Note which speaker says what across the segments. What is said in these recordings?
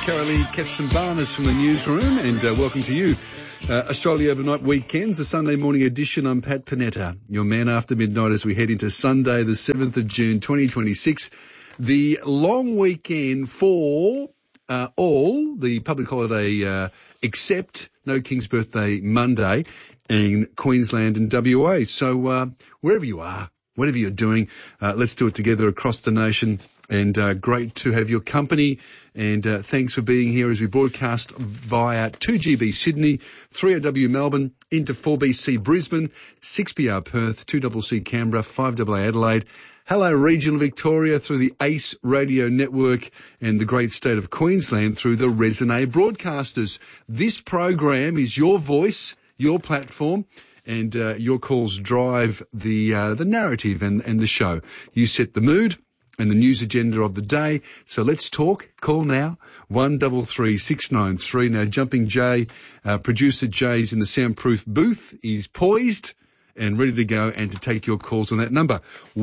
Speaker 1: Carolee Katsimbarnas from the newsroom, and welcome to you. Australia Overnight Weekends, the Sunday morning edition. I'm Pat Panetta, your man after midnight as we head into Sunday, the 7th of June, 2026. The long weekend for all, the public holiday except No King's Birthday Monday in Queensland and WA. So wherever you are, whatever you're doing, let's do it together across the nation. And great to have your company. And thanks for being here as we broadcast via 2GB Sydney, 3OW Melbourne, into 4BC Brisbane, 6BR Perth, 2CC Canberra, 5AA Adelaide. Hello regional Victoria through the ACE Radio Network, and the great state of Queensland through the Resonate broadcasters. This program is your voice, your platform, and your calls drive the narrative and the show. You set the mood and the news agenda of the day. So let's talk. Call now, 133693. Now, Jumping Jay, producer Jay's in the soundproof booth. He's poised and ready to go and to take your calls on that number,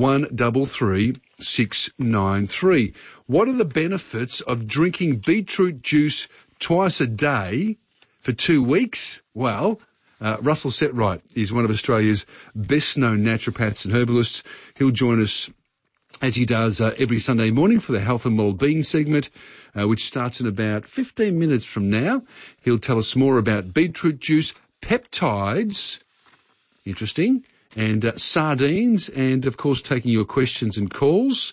Speaker 1: 133693. What are the benefits of drinking beetroot juice twice a day for 2 weeks? Well, Russell Setright is one of Australia's best-known naturopaths and herbalists. He'll join us as he does every Sunday morning for the Health and Wellbeing segment, which starts in about 15 minutes from now. He'll tell us more about beetroot juice, peptides, interesting, and sardines, and, of course, taking your questions and calls.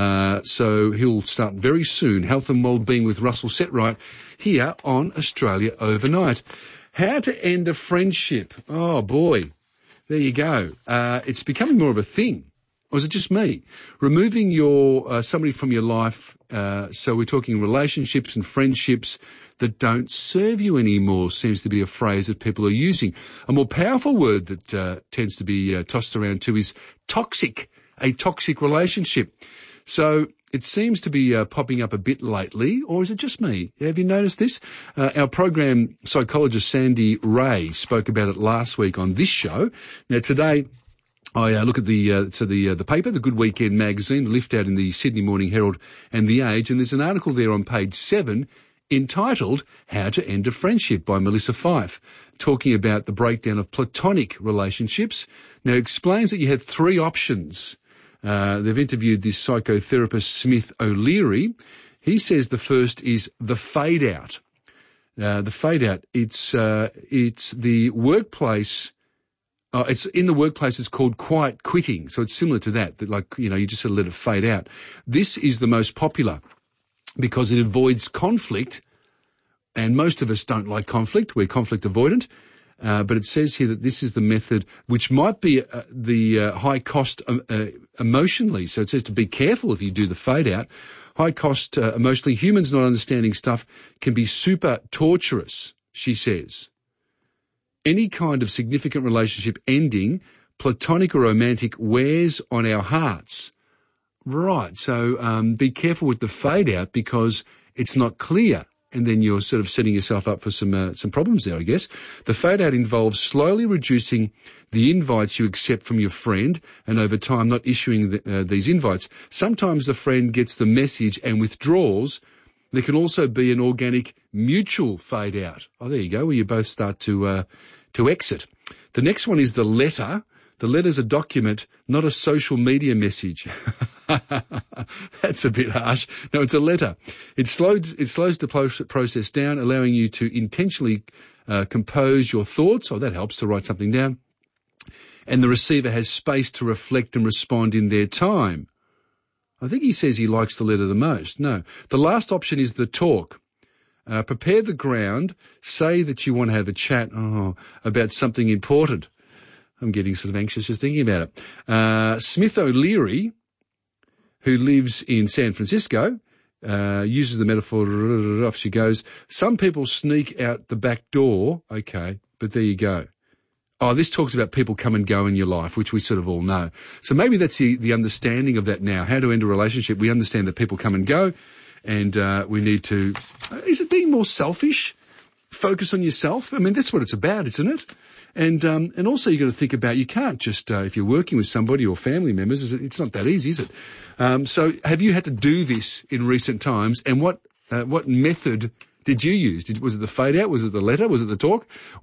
Speaker 1: So he'll start very soon, Health and Wellbeing with Russell Setright, here on Australia Overnight. How to end a friendship. Oh, boy. There you go. It's becoming more of a thing. Or is it just me? Removing somebody from your life, so we're talking relationships and friendships that don't serve you anymore, seems to be a phrase that people are using. A more powerful word that tends to be tossed around too is toxic, a toxic relationship. So it seems to be popping up a bit lately, or is it just me? Have you noticed this? Our program psychologist Sandy Ray spoke about it last week on this show. Now today, I look at the paper, the Good Weekend magazine, the lift out in the Sydney Morning Herald and The Age, and there's an article there on page 7 entitled How to End a Friendship by Melissa Fife, talking about the breakdown of platonic relationships. Now, it explains that you have 3 options. They've interviewed this psychotherapist, Smith O'Leary. He says the first is the fade out. The fade out, it's the workplace. It's in the workplace. It's called quiet quitting. So it's similar to that you just sort of let it fade out. This is the most popular because it avoids conflict. And most of us don't like conflict. We're conflict avoidant. But it says here that this is the method which might be the high cost emotionally. So it says to be careful if you do the fade out. High cost emotionally. Humans not understanding stuff can be super torturous, she says. Any kind of significant relationship ending, platonic or romantic, wears on our hearts. Right, so be careful with the fade out because it's not clear, and then you're sort of setting yourself up for some problems there, I guess. The fade out involves slowly reducing the invites you accept from your friend, and over time not issuing these invites. Sometimes the friend gets the message and withdraws. There can also be an organic mutual fade out. Oh, there you go, where you both start to exit. The next one is the letter. The letter's a document, not a social media message. That's a bit harsh. No, it's a letter. It slows the process down, allowing you to intentionally compose your thoughts. Oh, that helps to write something down. And the receiver has space to reflect and respond in their time. I think he says he likes the letter the most. No. The last option is the talk. Prepare the ground. Say that you want to have a chat about something important. I'm getting sort of anxious just thinking about it. Smith O'Leary, who lives in San Francisco, uses the metaphor, off she goes. Some people sneak out the back door. Okay, but there you go. Oh, this talks about people come and go in your life, which we sort of all know. So maybe that's the understanding of that now. How to end a relationship. We understand that people come and go, and we need to... is it being more selfish? Focus on yourself? I mean, that's what it's about, isn't it? And also you've got to think about, you can't just, if you're working with somebody or family members, it's not that easy, is it? So have you had to do this in recent times, and what What method did you use? Was it the fade out? Was it the letter? Was it the talk?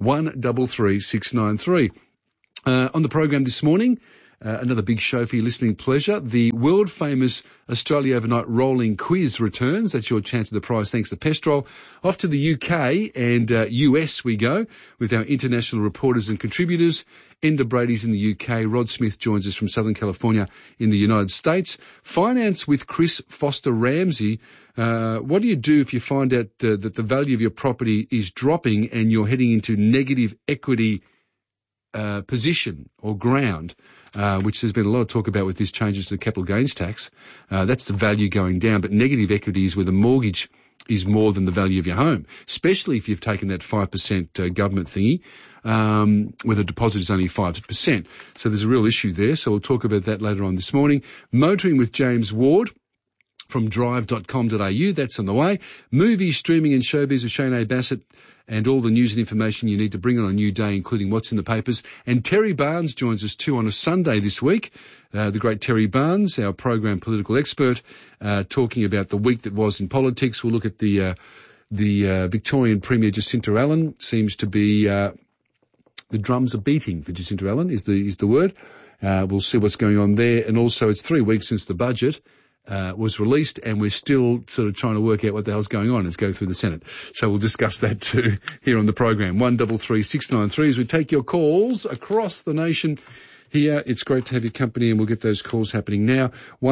Speaker 1: 133693. On the program this morning, another big show for your listening pleasure. The world-famous Australia Overnight Rolling Quiz returns. That's your chance at the prize thanks to Pestrol. Off to the UK and US we go with our international reporters and contributors. Enda Brady's in the UK. Rod Smith joins us from Southern California in the United States. Finance with Chris Foster-Ramsey. What do you do if you find out that the value of your property is dropping and you're heading into negative equity position or ground, which there's been a lot of talk about with these changes to the capital gains tax. That's the value going down, but negative equity is where the mortgage is more than the value of your home, especially if you've taken that 5% government thingy, where the deposit is only 5%. So there's a real issue there. So we'll talk about that later on this morning. Motoring with James Ward from drive.com.au. That's on the way. Movies, streaming and showbiz with Shane A. Bassett and all the news and information you need to bring on a new day, including what's in the papers. And Terry Barnes joins us too on a Sunday this week. The great Terry Barnes, our program political expert, talking about the week that was in politics. We'll look at the Victorian Premier Jacinta Allen. Seems to be the drums are beating for Jacinta Allen is the word. We'll see what's going on there. And also it's 3 weeks since the budget was released, and we're still sort of trying to work out what the hell's going on as go through the Senate. So we'll discuss that too here on the program. 133693 as we take your calls across the nation here. It's great to have your company, and we'll get those calls happening now.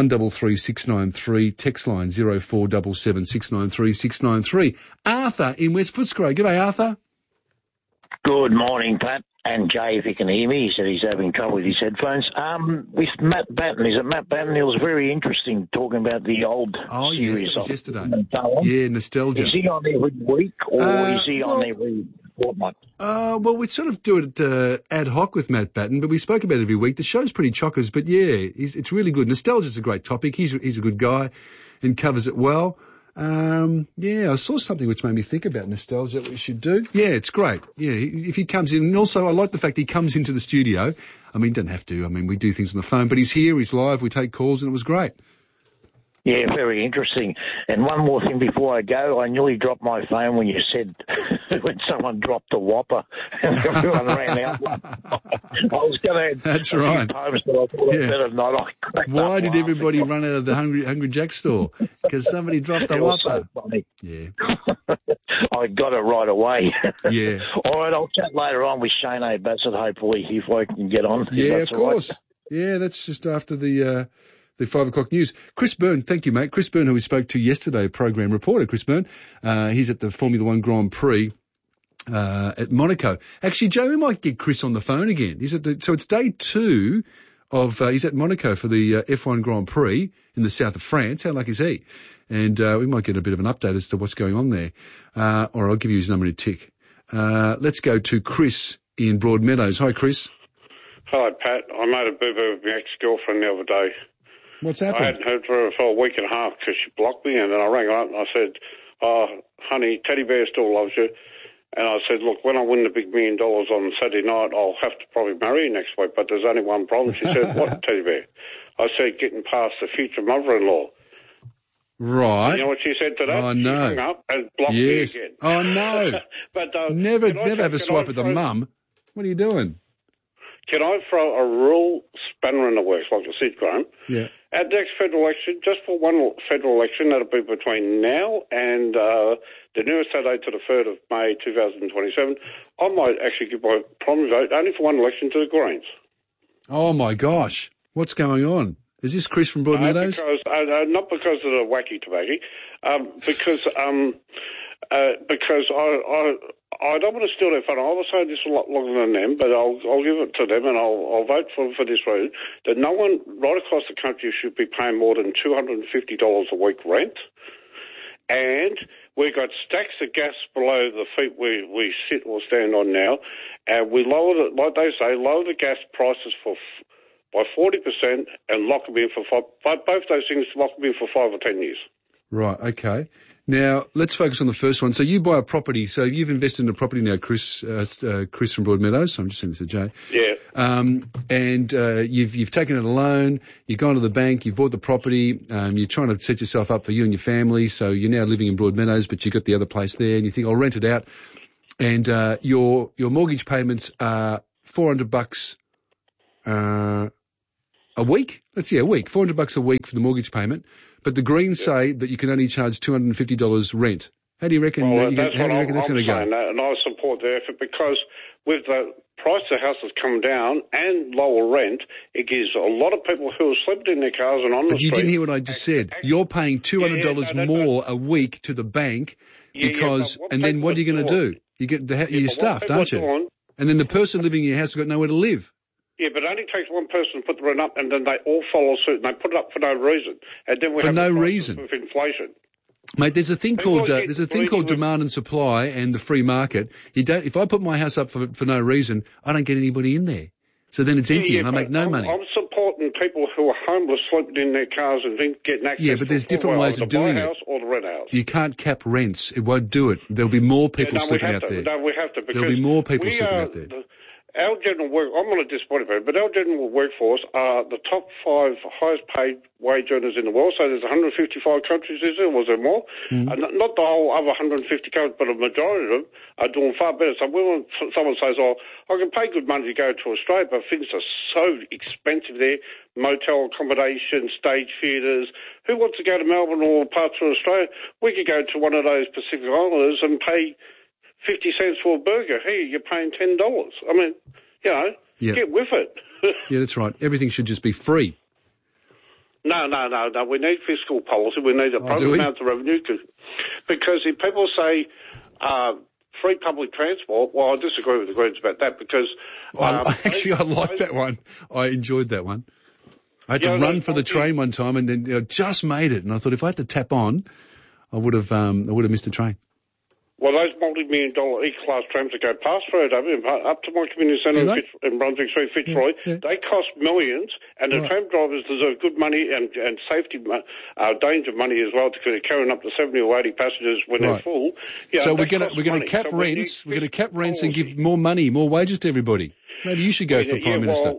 Speaker 1: 133693, text line 0477 693 693. Arthur in West Footscray. G'day, Arthur.
Speaker 2: Good morning, Pat. And Jay, if you can hear me, he said he's having trouble with his headphones. With Matt Batten, is it Matt Batten? It was very interesting talking about the old series.
Speaker 1: Yes, it was yesterday. Yeah, nostalgia.
Speaker 2: Is he on every week or is he on every fortnight?
Speaker 1: Well, we sort of do it ad hoc with Matt Batten, but we spoke about it every week. The show's pretty chockers, but yeah, it's really good. Nostalgia's a great topic. He's a good guy and covers it well. Yeah, I saw something which made me think about nostalgia that we should do. Yeah, it's great. Yeah, if he comes in, and also I like the fact he comes into the studio. I mean, he doesn't have to. I mean, we do things on the phone, but he's here, he's live, we take calls, and it was great.
Speaker 2: Yeah, very interesting. And one more thing before I go, I nearly dropped my phone when you said when someone dropped a Whopper and everyone ran out. I was going to
Speaker 1: That's right.
Speaker 2: Times, but I thought I'd better not.
Speaker 1: Why did everybody run out of the Hungry Jack store? Because somebody dropped a Whopper.
Speaker 2: So funny.
Speaker 1: Yeah.
Speaker 2: I got it right away.
Speaker 1: Yeah.
Speaker 2: All right, I'll chat later on with Shane A. Bassett, hopefully, if I can get on.
Speaker 1: Yeah, of course.
Speaker 2: Right.
Speaker 1: Yeah, that's just after the 5 o'clock news. Chris Byrne, thank you, mate. Chris Byrne, who we spoke to yesterday, program reporter, Chris Byrne. He's at the Formula One Grand Prix at Monaco. Actually, Joe, we might get Chris on the phone again. So it's day 2 of, he's at Monaco for the F1 Grand Prix in the south of France. How lucky is he? And we might get a bit of an update as to what's going on there. Or I'll give you his number in a tick. Let's go to Chris in Broadmeadows. Hi, Chris.
Speaker 3: Hi, Pat. I made a boo-boo with my ex-girlfriend the other day.
Speaker 1: What's happened?
Speaker 3: I hadn't heard from her for a week and a half because she blocked me, and then I rang her up and I said, "Oh, honey, Teddy Bear still loves you." And I said, "Look, when I win the big $1 million on Saturday night, I'll have to probably marry you next week, but there's only one problem." She said, "What, Teddy Bear?" I said, "Getting past the future mother-in-law."
Speaker 1: Right.
Speaker 3: You know what she said to that?
Speaker 1: Oh, no.
Speaker 3: She hung up and blocked me again.
Speaker 1: Oh, no.
Speaker 3: But
Speaker 1: never have a swipe at the mum. What are you doing?
Speaker 3: Can I throw a real spanner in the works, like I said, Graham?
Speaker 1: Yeah.
Speaker 3: At the next federal election, just for one federal election, that'll be between now and the newest Saturday to the 3rd of May 2027, I might actually give my primary vote only for one election to the Greens.
Speaker 1: Oh, my gosh. What's going on? Is this Chris from Broadmeadows?
Speaker 3: Not because of the wacky tobacco, because I don't want to steal their fun. I will say this a lot longer than them, but I'll give it to them, and I'll vote for this reason, that no one right across the country should be paying more than $250 a week rent. And we've got stacks of gas below the feet we sit or stand on now, and we lower like they say, lower the gas prices by 40% and lock them in for both those things, lock them in for 5 or 10 years.
Speaker 1: Right, okay. Now, let's focus on the first one. So you buy a property. So you've invested in a property now, Chris from Broadmeadows. So I'm just saying this to Jay.
Speaker 3: Yeah.
Speaker 1: and you've taken out a loan, you've gone to the bank, you've bought the property, you're trying to set yourself up for you and your family, so you're now living in Broadmeadows, but you've got the other place there, and you think, I'll rent it out, and your mortgage payments are $400 a week. A week. $400 a week for the mortgage payment, but the Greens say that you can only charge $250 rent. How do you reckon?
Speaker 3: Well,
Speaker 1: that's going to go?
Speaker 3: And I support the effort because with the price of houses come down and lower rent, it gives a lot of people who are sleeping in their cars and on the street.
Speaker 1: But you didn't hear what I just said. You're paying $200 more a week to the bank because, and then what are you going to do? You get your stuff, don't you? And then the person living in your house has got nowhere to live.
Speaker 3: Yeah, but it only takes one person to put the rent up, and then they all follow suit, and they put it up for no reason. And then we have no reason with inflation.
Speaker 1: Mate, there's a thing called demand and supply and the free market. If I put my house up for no reason, I don't get anybody in there. So then it's empty and I make no money.
Speaker 3: I'm supporting people who are homeless, sleeping in their cars and getting access.
Speaker 1: Yeah, but there's different ways of doing it.
Speaker 3: House or the rent house.
Speaker 1: You can't cap rents. It won't do it. There'll be more people sleeping out there.
Speaker 3: No, we have to.
Speaker 1: There'll be more people sleeping out there.
Speaker 3: Our general I'm not a disappointed about it, but our general workforce are the top 5 highest paid wage earners in the world. So there's 155 countries, is there? Was there more? Not the whole other 150 countries, but a majority of them are doing far better. So when someone says, I can pay good money to go to Australia, but things are so expensive there, motel accommodation, stage theatres. Who wants to go to Melbourne or parts of Australia? We could go to one of those Pacific Islanders and pay 50 cents for a burger. Here, you're paying $10. I mean, get with it.
Speaker 1: Yeah, that's right. Everything should just be free.
Speaker 3: No. We need fiscal policy. We need appropriate amounts of revenue. Because if people say free public transport, well, I disagree with the Greens about that because...
Speaker 1: I like that one. I enjoyed that one. I had to run for the train one time and then I just made it. And I thought if I had to tap on, I would have missed the train.
Speaker 3: Well, those multi-million-dollar E-class trams that go past Fitzroy, up to my community centre in Brunswick Street, Fitzroy, they cost millions, and the tram drivers deserve good money and safety, danger money as well, because they're carrying up to 70 or 80 passengers when they're full.
Speaker 1: So we're going to cap rents. We're going to cap rents and give more money, more wages to everybody. Maybe you should go for Prime Minister.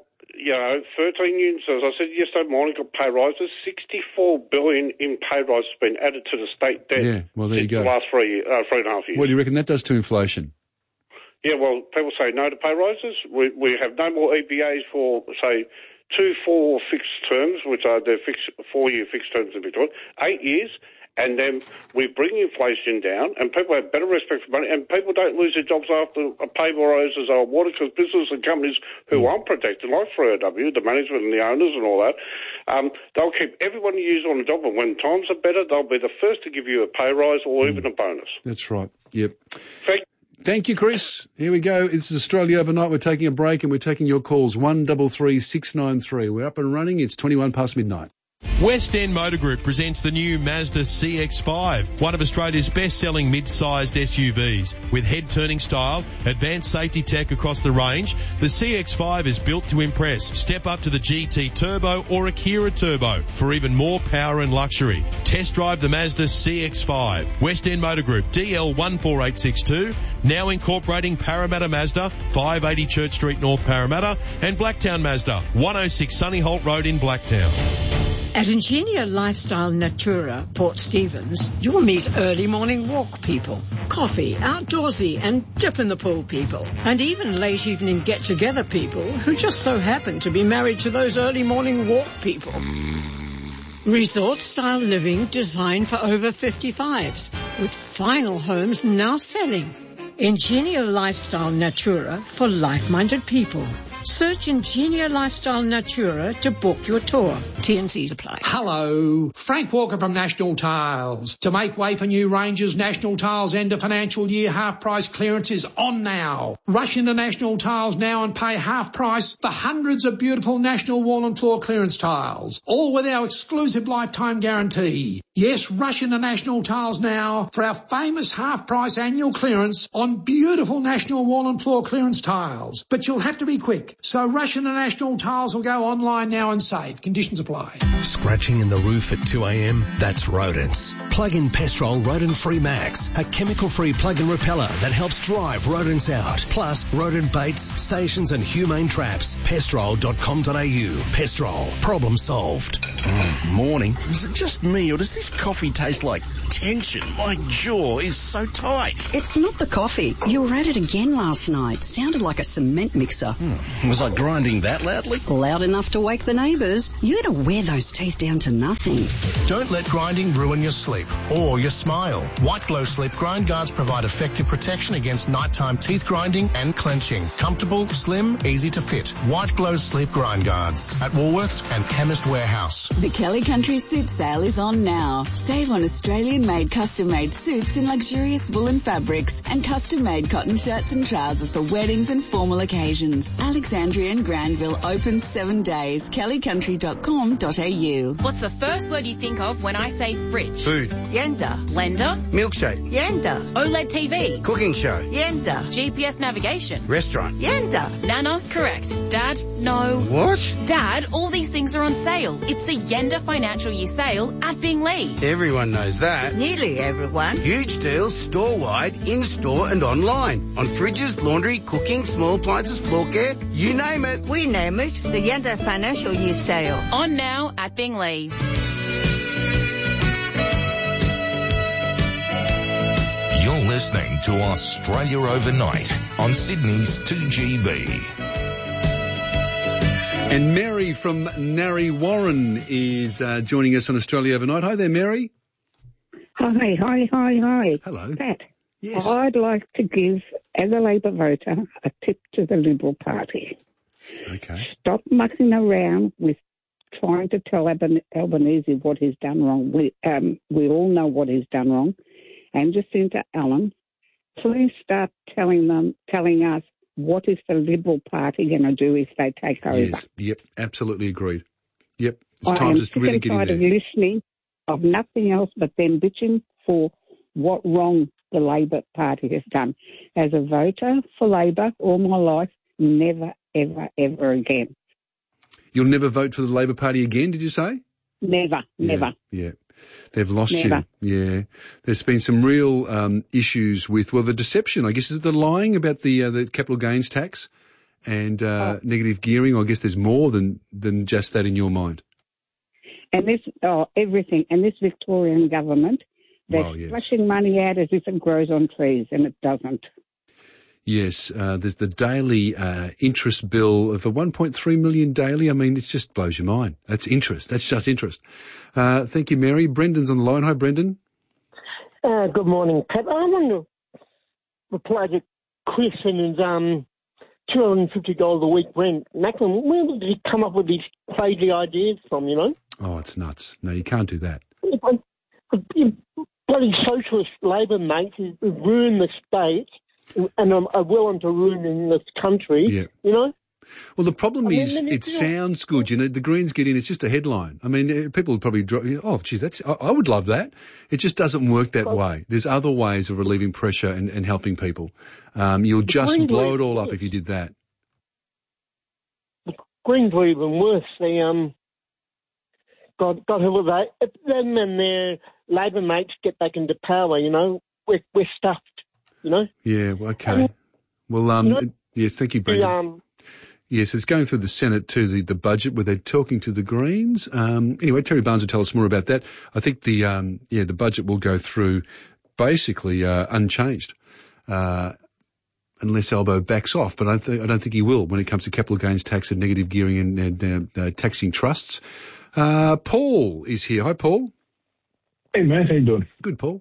Speaker 3: 13 unions, as I said yesterday morning, got pay rises. $64 billion in pay rises has been added to the state debt.
Speaker 1: Yeah, well, there you go.
Speaker 3: The last 3.5 years.
Speaker 1: What do you reckon that does to inflation?
Speaker 3: Yeah, well, people say no to pay rises. We have no more EBAs for, say, 2 4 fixed terms, which are the 4-year fixed terms in Victoria, 8 years. And then we bring inflation down, and people have better respect for money, and people don't lose their jobs after a pay rises or water, because businesses and companies who aren't protected, like 3RW, the management and the owners and all that, they'll keep everyone who uses on the job, and when times are better, they'll be the first to give you a pay rise or even a bonus.
Speaker 1: That's right. Yep. Thank you, Chris. Here we go. This is Australia Overnight. We're taking a break, and we're taking your calls. 133 693. We're up and running. It's 21 past midnight.
Speaker 4: West End Motor Group presents the new Mazda CX-5, one of Australia's best-selling mid-sized SUVs. With head-turning style, advanced safety tech across the range, the CX-5 is built to impress. Step up to the GT Turbo or Akira Turbo for even more power and luxury. Test drive the Mazda CX-5. West End Motor Group, DL 14862, now incorporating Parramatta Mazda, 580 Church Street, North Parramatta, and Blacktown Mazda, 106 Sunnyholt Road in Blacktown.
Speaker 5: At Ingenia Lifestyle Natura, Port Stephens, you'll meet early morning walk people, coffee, outdoorsy and dip in the pool people, and even late evening get-together people who just so happen to be married to those early morning walk people. Resort-style living designed for over 55s, with final homes now selling. Ingenia Lifestyle Natura for life-minded people. Search Ingenia Lifestyle Natura to book your tour. T&Cs apply.
Speaker 6: Hello, Frank Walker from National Tiles. To make way for new ranges, National Tiles end of financial year half-price clearance is on now. Rush into National Tiles now and pay half price for hundreds of beautiful National wall and floor clearance tiles, all with our exclusive lifetime guarantee. Yes, rush into National Tiles now for our famous half-price annual clearance on beautiful National Wall and Floor clearance tiles. But you'll have to be quick, so rush into National Tiles or go online now and save. Conditions apply.
Speaker 7: Scratching in the roof at 2 a.m? That's rodents. Plug in Pestrol Rodent Free Max, a chemical-free plug-in repeller that helps drive rodents out. Plus, rodent baits, stations and humane traps. Pestrol.com.au. Pestrol. Problem solved.
Speaker 8: Morning. Is it just me or does this coffee tastes like tension? My jaw is so tight.
Speaker 9: It's not the coffee. You were at it again last night. Sounded like a cement mixer.
Speaker 8: Was I grinding that loudly?
Speaker 9: Loud enough to wake the neighbours. You gotta wear those teeth down to nothing.
Speaker 10: Don't let grinding ruin your sleep or your smile. White Glow Sleep Grind Guards provide effective protection against nighttime teeth grinding and clenching. Comfortable, slim, easy to fit. White Glow Sleep Grind Guards at Woolworths and Chemist Warehouse.
Speaker 11: The Kelly Country Suit Sale is on now. Save on Australian-made custom-made suits in luxurious woolen fabrics and custom-made cotton shirts and trousers for weddings and formal occasions. Alexandria and Granville open 7 days. kellycountry.com.au.
Speaker 12: What's the first word you think of when I say fridge?
Speaker 13: Food.
Speaker 12: Yenda. Blender.
Speaker 13: Milkshake.
Speaker 12: Yenda. OLED TV.
Speaker 13: Cooking show.
Speaker 12: Yenda. GPS navigation.
Speaker 13: Restaurant.
Speaker 12: Yenda. Nana. Correct. Dad. No.
Speaker 13: What?
Speaker 12: Dad, all these things are on sale. It's the Yenda Financial Year Sale at Binglee.
Speaker 13: Everyone knows that.
Speaker 14: Nearly everyone.
Speaker 13: Huge deals store-wide, in-store and online. On fridges, laundry, cooking, small appliances, floor care, you name it.
Speaker 14: We name it the Yenda Financial Year Sale.
Speaker 12: On now at Binglee.
Speaker 15: You're listening to Australia Overnight on Sydney's 2GB.
Speaker 1: And Mary from Narre Warren is joining us on Australia Overnight. Hi there, Mary.
Speaker 16: Hi.
Speaker 1: Hello.
Speaker 16: Pat,
Speaker 1: yes.
Speaker 16: I'd like to give, as a Labor voter, a tip to the Liberal Party.
Speaker 1: Okay.
Speaker 16: Stop mucking around with trying to tell Albanese what he's done wrong. We all know what he's done wrong. And Jacinta Allen, please start telling us what is the Liberal Party going to do if they take over.
Speaker 1: Yes. Yep. Absolutely agreed. Yep. It's
Speaker 16: I
Speaker 1: time
Speaker 16: am
Speaker 1: to really get in
Speaker 16: tired
Speaker 1: there.
Speaker 16: of listening of nothing else but them bitching for what wrong the Labor Party has done. As a voter for Labor all my life, never, ever, ever again.
Speaker 1: You'll never vote for the Labor Party again, did you say?
Speaker 16: Never.
Speaker 1: Yeah. They've lost
Speaker 16: Never.
Speaker 1: you. Yeah. There's been some real issues with, the deception, I guess, is the lying about the capital gains tax and negative gearing. I guess there's more than just that in your mind.
Speaker 16: And this, everything. And this Victorian government, they're splashing money out as if it grows on trees, and it doesn't.
Speaker 1: Yes, there's the daily interest bill of 1.3 million daily. I mean, it just blows your mind. That's interest. That's just interest. Thank you, Mary. Brendan's on the line. Hi, Brendan.
Speaker 17: Good morning, Pat. I want to reply to Chris and his $250 a week rent. Macklin, where did he come up with these crazy ideas from, you know?
Speaker 1: Oh, it's nuts. No, you can't do that.
Speaker 17: Bloody socialist Labor mates who ruin the state and are willing to ruin in this country, you know?
Speaker 1: Well, the problem is it sounds good. You know, the Greens get in, it's just a headline. I mean, people would probably I would love that. It just doesn't work that way. There's other ways of relieving pressure and helping people. You'll just blow it all up if you did that.
Speaker 17: The Greens were even worse. They, God who were they? If them and their Labor mates get back into power, you know, we're stuffed, you know?
Speaker 1: Yeah, okay. Yes, thank you, Brendan. Yes, it's going through the Senate too, the budget where they're talking to the Greens. Anyway, Terry Barnes will tell us more about that. I think the budget will go through basically unchanged, unless Albo backs off. But I don't think he will when it comes to capital gains tax and negative gearing and taxing trusts. Paul is here. Hi, Paul.
Speaker 18: Hey, Matt. How you doing?
Speaker 1: Good, Paul.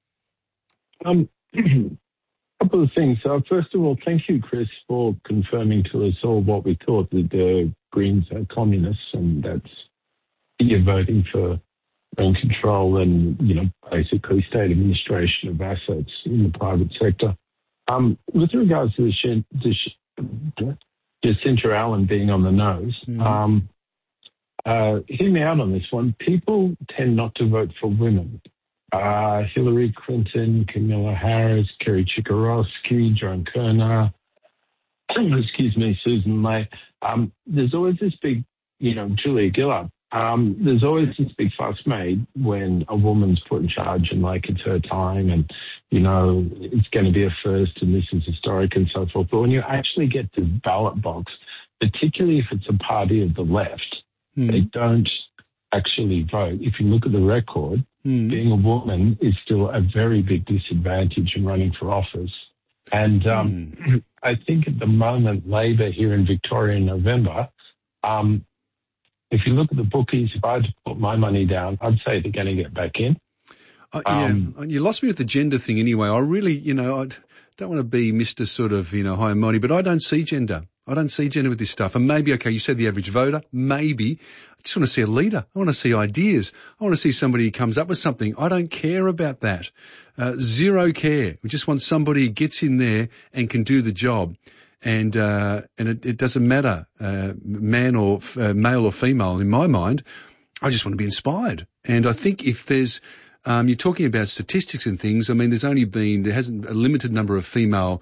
Speaker 18: Couple of things. First of all, thank you, Chris, for confirming to us all what we thought, that the Greens are communists, and that's you're voting for rent control and, you know, basically state administration of assets in the private sector. With regards to Jacinta Allen being on the nose, hear me out on this one. People tend not to vote for women. Hillary Clinton, Kamala Harris, Kerry Chikarovsky, Joan Kerner, Susan May. There's always this big, Julia Gillard. There's always this big fuss made when a woman's put in charge and it's her time and, it's going to be a first and this is historic and so forth. But when you actually get to the ballot box, particularly if it's a party of the left, they don't actually vote. If you look at the record, being a woman is still a very big disadvantage in running for office. And I think at the moment, Labor here in Victoria in November, if you look at the bookies, if I had to put my money down, I'd say they're going to get back in.
Speaker 1: You lost me with the gender thing anyway. I really, I don't want to be Mr. sort of, high and mighty, but I don't see gender. I don't see gender with this stuff. And maybe, okay, you said the average voter, maybe. I just want to see a leader. I want to see ideas. I want to see somebody who comes up with something. I don't care about that. Zero care. We just want somebody who gets in there and can do the job. And it doesn't matter, man or male or female in my mind. I just want to be inspired. And I think if there's, you're talking about statistics and things. I mean, there hasn't a limited number of female,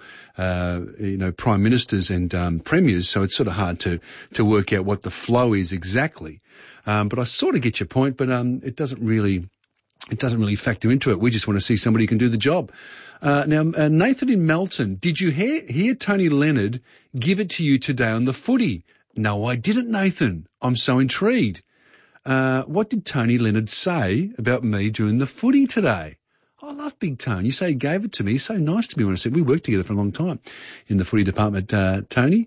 Speaker 1: prime ministers and premiers, so it's sort of hard to work out what the flow is exactly. But I sort of get your point, but it doesn't really factor into it. We just want to see somebody who can do the job. Now, Nathan in Melton, did you hear Tony Leonard give it to you today on the footy? No, I didn't, Nathan. I'm so intrigued. What did Tony Leonard say about me during the footy today? I love Big Tone. You say he gave it to me. He's so nice to me when I said we worked together for a long time in the footy department, Tony.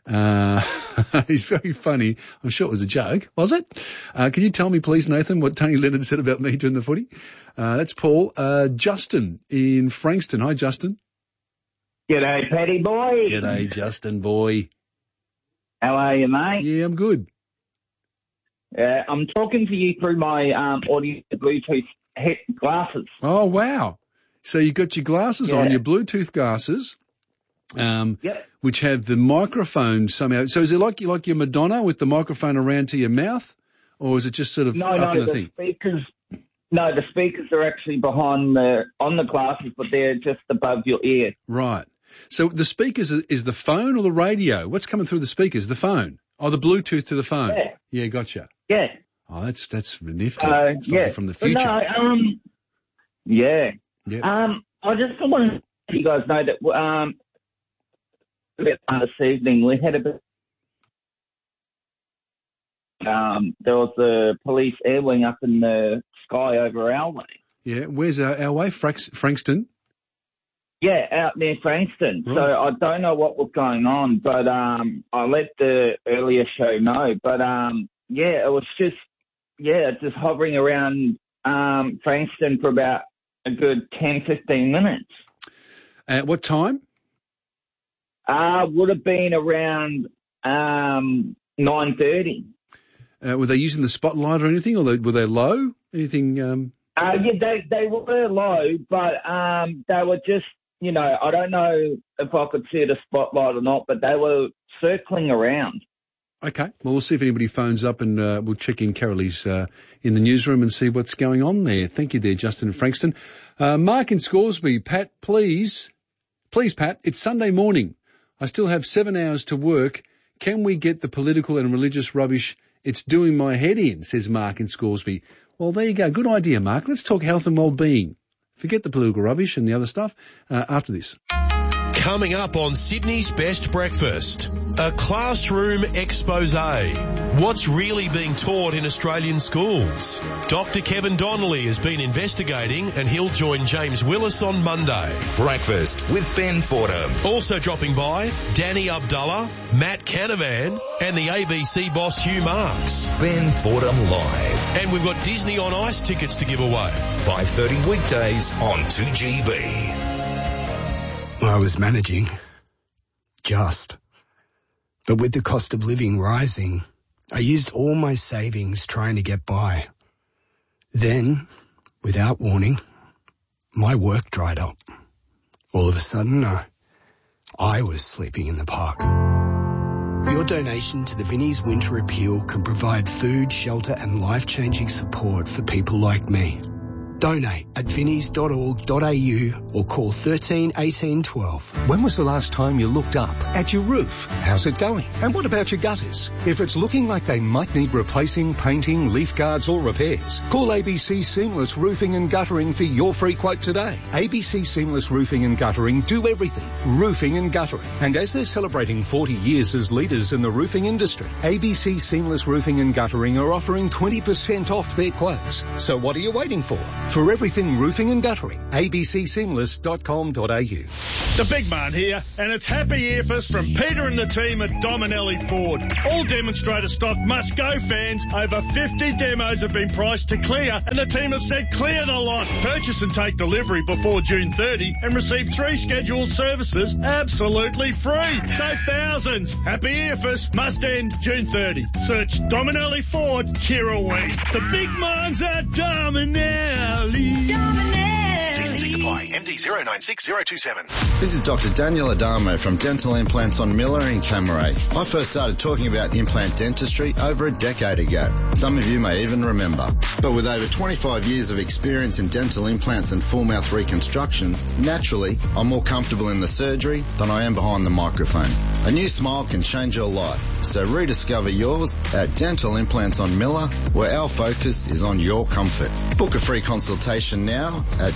Speaker 1: He's very funny. I'm sure it was a joke. Was it? Can you tell me, please, Nathan, what Tony Leonard said about me during the footy? That's Paul. Justin in Frankston. Hi, Justin.
Speaker 19: G'day, Paddy boy.
Speaker 1: G'day, Justin boy.
Speaker 19: How are you, mate?
Speaker 1: Yeah, I'm good.
Speaker 19: I'm talking to you through my audio Bluetooth glasses.
Speaker 1: Oh, wow. So you got your glasses on, your Bluetooth glasses, which have the microphone somehow. So is it like your Madonna with the microphone around to your mouth, or is it just sort of up in the thing?
Speaker 19: The speakers are actually on the glasses, but they're just above your ear.
Speaker 1: Right. So the speakers is the phone or the radio? What's coming through the speakers? The phone? Oh, the Bluetooth to the phone. Yeah, gotcha.
Speaker 19: Yeah.
Speaker 1: Oh, that's nifty. It's from the future.
Speaker 19: I just want to let you guys know that this evening we had a bit. There was a police air wing up in the sky over our way.
Speaker 1: Yeah, where's our way? Frankston?
Speaker 19: Yeah, out near Frankston. Right. So I don't know what was going on, but I let the earlier show know. But it was just hovering around Frankston for about a good 10, 15 minutes.
Speaker 1: At what time?
Speaker 19: Would have been around 9:30.
Speaker 1: Were they using the spotlight or anything, or were they low? Anything?
Speaker 19: They were low, but they were just, I don't know if I could see the spotlight or not, but they were circling around.
Speaker 1: Okay. Well, we'll see if anybody phones up and we'll check in. Carolie's in the newsroom and see what's going on there. Thank you there, Justin in Frankston. Mark in Scoresby. Pat, please, Pat, it's Sunday morning. I still have 7 hours to work. Can we get the political and religious rubbish? It's doing my head in, says Mark in Scoresby. Well, there you go. Good idea, Mark. Let's talk health and well-being. Forget the political rubbish and the other stuff after this.
Speaker 4: Coming up on Sydney's Best Breakfast, a classroom expose. What's really being taught in Australian schools? Dr. Kevin Donnelly has been investigating and he'll join James Willis on Monday.
Speaker 15: Breakfast with Ben Fordham.
Speaker 4: Also dropping by, Danny Abdullah, Matt Canavan and the ABC boss Hugh Marks.
Speaker 15: Ben Fordham Live.
Speaker 4: And we've got Disney on Ice tickets to give away.
Speaker 15: 5:30 weekdays on 2GB.
Speaker 20: I was managing, but with the cost of living rising, I used all my savings trying to get by. Then, without warning, my work dried up. All of a sudden, I was sleeping in the park. Your donation to the Vinnie's Winter Appeal can provide food, shelter and life-changing support for people like me. Donate at vinnies.org.au or call 13 18 12.
Speaker 21: When was the last time you looked up at your roof? How's it going? And what about your gutters? If it's looking like they might need replacing, painting, leaf guards or repairs, call ABC Seamless Roofing and Guttering for your free quote today. ABC Seamless Roofing and Guttering do everything. Roofing and guttering. And as they're celebrating 40 years as leaders in the roofing industry, ABC Seamless Roofing and Guttering are offering 20% off their quotes. So what are you waiting for? For everything roofing and guttering, abcseamless.com.au.
Speaker 22: The big man here, and it's happy Earfest from Peter and the team at Dominelli Ford. All demonstrator stock must go, fans. Over 50 demos have been priced to clear, and the team have said clear the lot. Purchase and take delivery before June 30 and receive 3 scheduled services absolutely free. So thousands. Happy Earfest must end June 30. Search Dominelli Ford, Kirrawee. The big man's at Dominelli.
Speaker 23: T&C Supply, MD 096027.
Speaker 24: This is Dr. Daniel Adamo from Dental Implants on Miller in Camaray. I first started talking about implant dentistry over a decade ago. Some of you may even remember. But with over 25 years of experience in dental implants and full mouth reconstructions, naturally, I'm more comfortable in the surgery than I am behind the microphone. A new smile can change your life. So rediscover yours at Dental Implants on Miller, where our focus is on your comfort. Book a free consultation now at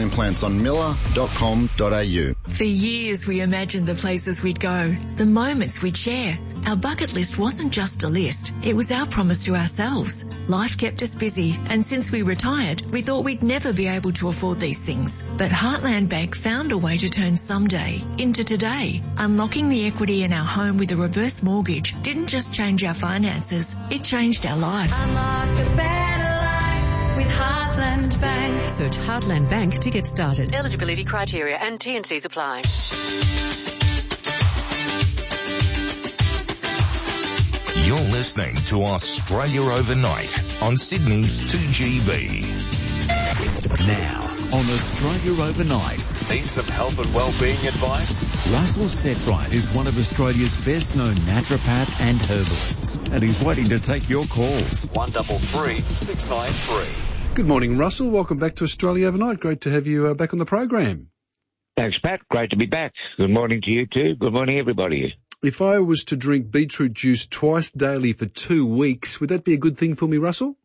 Speaker 24: dentalimplantsonmiller.com.au.
Speaker 25: For years we imagined the places we'd go, the moments we'd share. Our bucket list wasn't just a list, it was our promise to ourselves. Life kept us busy, and since we retired, we thought we'd never be able to afford these things. But Heartland Bank found a way to turn someday into today. Unlocking the equity in our home with a reverse mortgage didn't just change our finances, it changed our lives.
Speaker 26: Unlock a better life with Heartland Bank.
Speaker 27: Search Heartland Bank to get started. Eligibility criteria and T&Cs apply.
Speaker 15: You're listening to Australia Overnight on Sydney's 2GB.
Speaker 28: Now, on Australia Overnight.
Speaker 15: Need some health and well-being advice?
Speaker 28: Russell Setright is one of Australia's best-known naturopath and herbalists, and he's waiting to take your calls.
Speaker 15: 133 693.
Speaker 1: Good morning, Russell. Welcome back to Australia Overnight. Great to have you back on the program.
Speaker 29: Thanks, Pat. Great to be back. Good morning to you too. Good morning, everybody.
Speaker 1: If I was to drink beetroot juice twice daily for 2 weeks, would that be a good thing for me, Russell?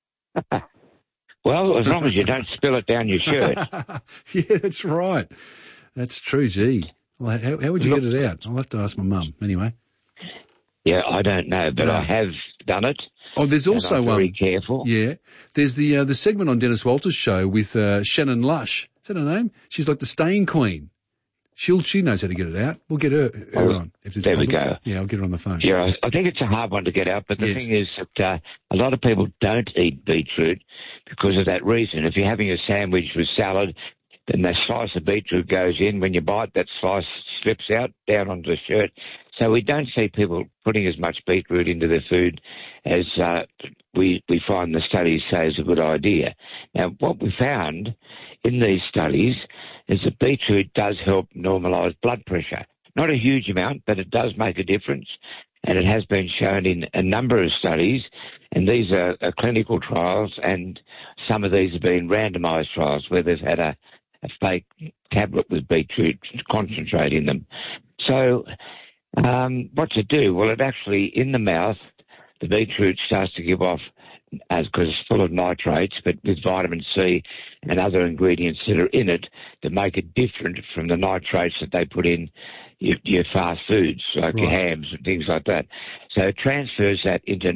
Speaker 29: Well, as long as you don't spill it down your shirt.
Speaker 1: Yeah, that's right. That's true, gee. Well, how would you get it out? I'll have to ask my mum, anyway.
Speaker 29: Yeah, I don't know, but I have done it.
Speaker 1: Oh, there's also
Speaker 29: I'm very careful.
Speaker 1: Yeah. There's the segment on Dennis Walter's show with Shannon Lush. Is that her name? She's like the stain queen. She knows how to get it out. We'll get her on.
Speaker 29: There we go.
Speaker 1: Yeah, I'll get her on the phone.
Speaker 29: Yeah, I think it's a hard one to get out, but the thing is that a lot of people don't eat beetroot because of that reason. If you're having a sandwich with salad, then that slice of beetroot goes in. When you bite, that slice slips out down onto the shirt. So we don't see people putting as much beetroot into their food as we find the studies say is a good idea. Now, what we found in these studies is that beetroot does help normalise blood pressure. Not a huge amount, but it does make a difference. And it has been shown in a number of studies, and these are clinical trials, and some of these have been randomised trials where they've had a fake tablet with beetroot concentrate in them. So what to do? Well, it actually, in the mouth, the beetroot starts to give off, because it's full of nitrates, but with vitamin C and other ingredients that are in it that make it different from the nitrates that they put in your fast foods, like your hams and things like that. So it transfers that into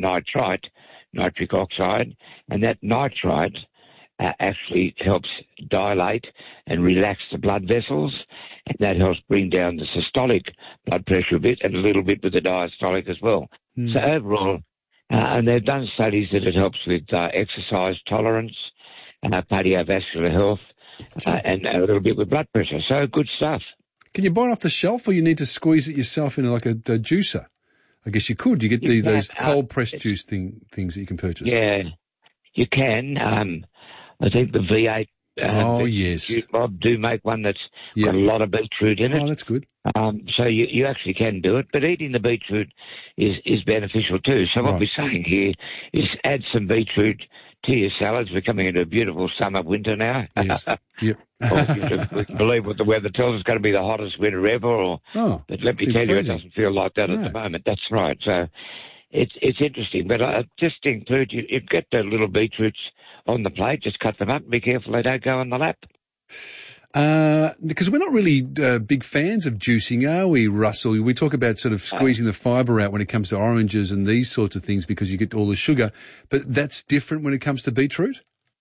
Speaker 29: nitric oxide, and that nitrite actually helps dilate and relax the blood vessels, and that helps bring down the systolic blood pressure a bit and a little bit with the diastolic as well. So overall, and they've done studies that it helps with exercise tolerance, cardiovascular health, and a little bit with blood pressure. So good stuff.
Speaker 1: Can you buy it off the shelf, or you need to squeeze it yourself in like a juicer? I guess you could. You get those cold-pressed juice things that you can purchase.
Speaker 29: Yeah, you can. I think the V8
Speaker 1: yes.
Speaker 29: Bob do make one that's got a lot of beetroot in it.
Speaker 1: Oh, that's good.
Speaker 29: So you actually can do it, but eating the beetroot is beneficial too. So what we're saying here is add some beetroot to your salads. We're coming into a beautiful summer, winter now.
Speaker 1: Yes. Yep.
Speaker 29: We can believe what the weather tells us. It's going to be the hottest winter ever. But let me tell you, it doesn't feel like that at the moment. That's right. So it's interesting. But just include, you get the little beetroots on the plate, just cut them up and be careful they don't go on the lap.
Speaker 1: Because we're not really big fans of juicing, are we, Russell? We talk about sort of squeezing the fibre out when it comes to oranges and these sorts of things because you get all the sugar. But that's different when it comes to beetroot?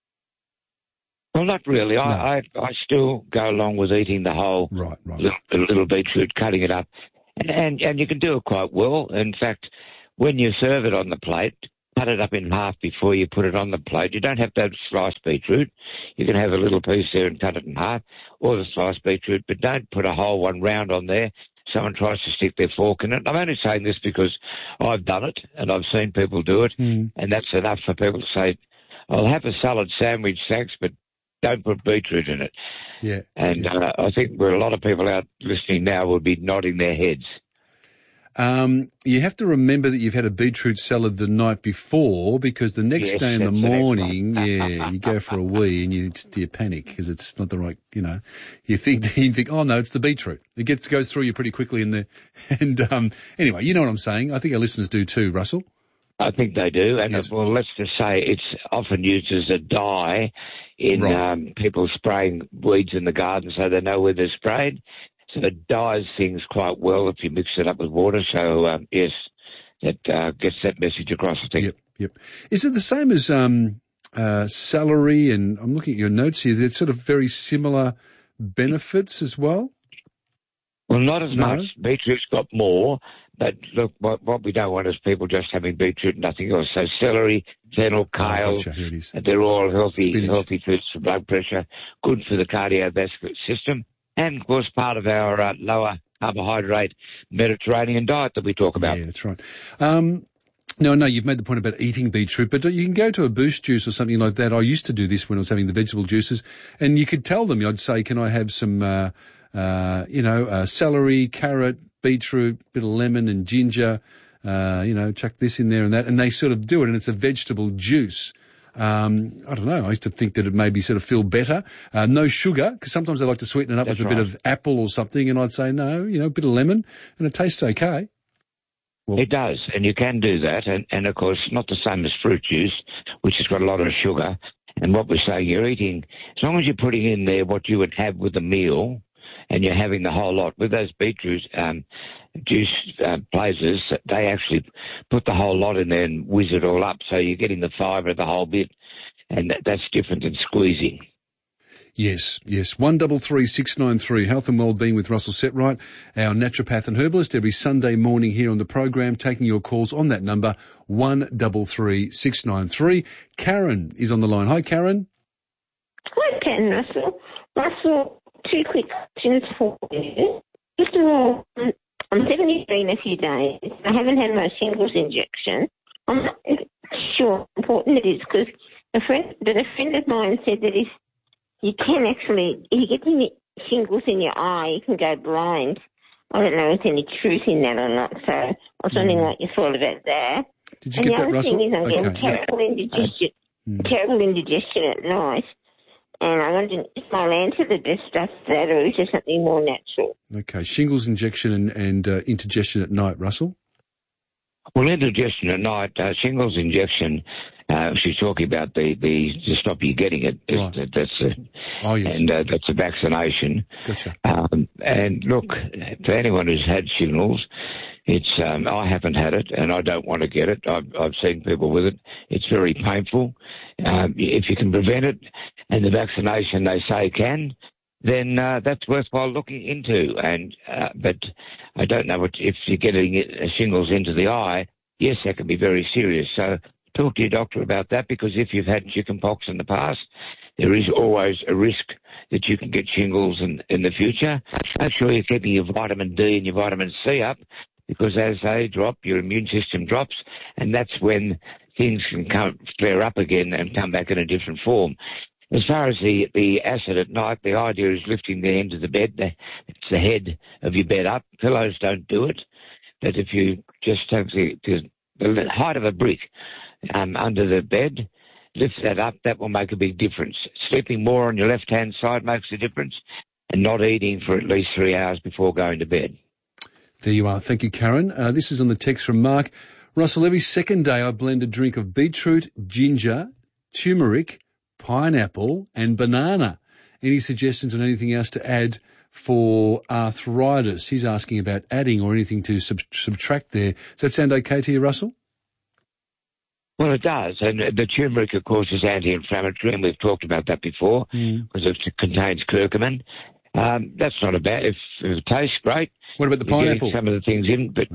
Speaker 29: Well, not really. No. I still go along with eating the whole little beetroot, cutting it up. And you can do it quite well. In fact, when you serve it on the plate, cut it up in half before you put it on the plate. You don't have to have sliced beetroot. You can have a little piece there and cut it in half, or the sliced beetroot, but don't put a whole one round on there. Someone tries to stick their fork in it. I'm only saying this because I've done it and I've seen people do it, and that's enough for people to say, I'll have a salad sandwich, thanks, but don't put beetroot in it.
Speaker 1: Yeah.
Speaker 29: And I think where a lot of people out listening now will be nodding their heads.
Speaker 1: You have to remember that you've had a beetroot salad the night before because the next day in the morning, you go for a wee and you panic because it's not the right, you think, oh no, it's the beetroot. It goes through you pretty quickly anyway, you know what I'm saying. I think our listeners do too, Russell.
Speaker 29: I think they do. And well, let's just say it's often used as a dye in people spraying weeds in the garden so they know where they're sprayed. So it dyes things quite well if you mix it up with water. So, yes, that gets that message across, I think.
Speaker 1: Yep. Is it the same as celery? And I'm looking at your notes here. They're sort of very similar benefits as well?
Speaker 29: Well, not as much. Beetroot's got more. But look, what we don't want is people just having beetroot and nothing else. So celery, fennel, kale, they're all healthy foods for blood pressure, good for the cardiovascular system. And, of course, part of our lower carbohydrate Mediterranean diet that we talk about.
Speaker 1: Yeah, that's right. No, you've made the point about eating beetroot, but you can go to a Boost juice or something like that. I used to do this when I was having the vegetable juices, and you could tell them, I'd say, can I have some, celery, carrot, beetroot, bit of lemon and ginger, chuck this in there and that, and they sort of do it, and it's a vegetable juice. I don't know. I used to think that it maybe sort of feel better. No sugar, because sometimes I like to sweeten it up with a bit of apple or something, and I'd say no, a bit of lemon, and it tastes okay.
Speaker 29: Well, it does, and you can do that, and of course, not the same as fruit juice, which has got a lot of sugar. And what we're saying, you're eating, as long as you're putting in there what you would have with a meal, and you're having the whole lot. With those beetroot juice places, they actually put the whole lot in there and whiz it all up, so you're getting the fibre of the whole bit, and that's different than squeezing.
Speaker 1: Yes. 133693, Health and Wellbeing with Russell Setright, our naturopath and herbalist, every Sunday morning here on the program, taking your calls on that number, 133693. Karen is on the line. Hi, Karen.
Speaker 2: Hi, Ken, Russell. Russell, 2 quick questions for you. First of all, I'm 73 in a few days. I haven't had my shingles injection. I'm not sure how important it is because a friend of mine said that if you get any shingles in your eye, you can go blind. I don't know if there's any truth in that or not, so I was wondering what you thought about that.
Speaker 1: Did you get that, Russell?
Speaker 2: The other thing is I'm getting terrible indigestion at night. And I wondered if I'll answer the best stuff for that, or is there something more natural?
Speaker 1: Okay, shingles injection and indigestion at night, Russell?
Speaker 29: Well, indigestion at night, shingles injection, she's talking about to stop you getting it.
Speaker 1: Right.
Speaker 29: That's a vaccination.
Speaker 1: Gotcha.
Speaker 29: And look, for anyone who's had shingles, it's I haven't had it, and I don't want to get it. I've seen people with it. It's very painful. If you can prevent it, and the vaccination they say can, then that's worthwhile looking into. And but I don't know if you're getting shingles into the eye. Yes, that can be very serious. So talk to your doctor about that, because if you've had chickenpox in the past, there is always a risk that you can get shingles in the future. Make sure you're keeping your vitamin D and your vitamin C up, because as they drop, your immune system drops, and that's when things can flare up again and come back in a different form. as far as the acid at night, the idea is lifting the end of the bed. It's the head of your bed up. Pillows don't do it. But if you just take the height of a brick under the bed, lift that up, that will make a big difference. Sleeping more on your left-hand side makes a difference, and not eating for at least 3 hours before going to bed.
Speaker 1: There you are. Thank you, Karen. This is on the text from Mark. Russell, every second day I blend a drink of beetroot, ginger, turmeric, pineapple and banana. Any suggestions on anything else to add for arthritis? He's asking about adding or anything to subtract there. Does that sound okay to you, Russell?
Speaker 29: Well, it does. And the turmeric, of course, is anti-inflammatory, and we've talked about that before because it contains curcumin. That's not a bad. If it tastes great.
Speaker 1: What about the pineapple?
Speaker 29: Some of the things in, but